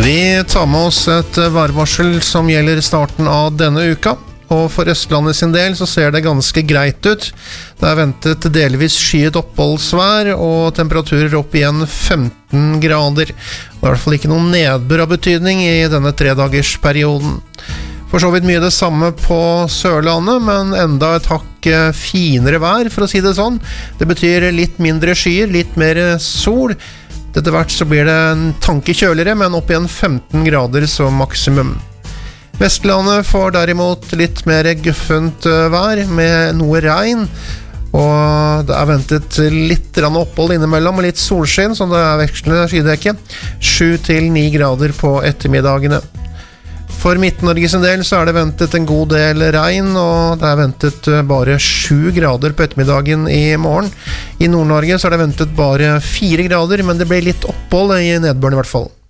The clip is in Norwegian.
Vi tar med oss et værvarsel som gjelder starten av denne uka, og for Østlandet sin del så ser det ganske greit ut. Det er ventet delvis skyet oppholdsvær og temperaturer opp igjen 15 grader. Det er i hvert fall ikke noen nedbør av betydning i denne 3-dagersperioden. For så vidt mye det samme på Sørlandet, men enda et hakk finere vær, for å si det sånn. Det betyr litt mindre skyer, litt mer sol. Etter hvert så blir det en tanke kjøligere, men opp igjen 15 grader som maksimum. Vestlandet får derimot litt mer guffent vær med noe regn, og det er ventet litt opphold innimellom og litt solskinn, så det er vekslende skydekke. 7-9 grader på ettermiddagene. For Midt-Norge sin del så er det ventet en god del regn, og det er ventet bare 7 grader på ettermiddagen i morgen. I Nord-Norge så er det ventet bare 4 grader, men det blir litt opphold i nedbøren i hvert fall.